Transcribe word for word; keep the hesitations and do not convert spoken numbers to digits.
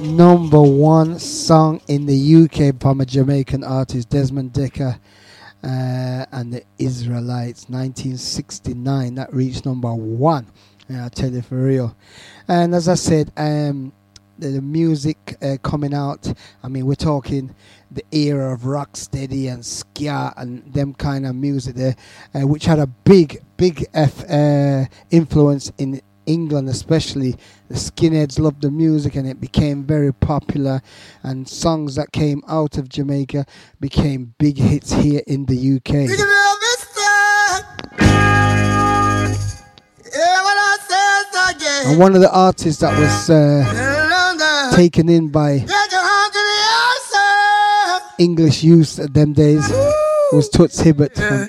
Number one song in the U K from a Jamaican artist, Desmond Dekker, uh, and the Israelites, nineteen sixty-nine. That reached number one. Yeah, I tell you, for real. And as I said, um, the, the music uh, coming out, I mean, we're talking the era of rocksteady and ska and them kind of music there, uh, which had a big, big F, uh, influence in England, especially. The skinheads loved the music and it became very popular, and songs that came out of Jamaica became big hits here in the U K. And one of the artists that was uh, taken in by English youth at them days was Toots Hibbert from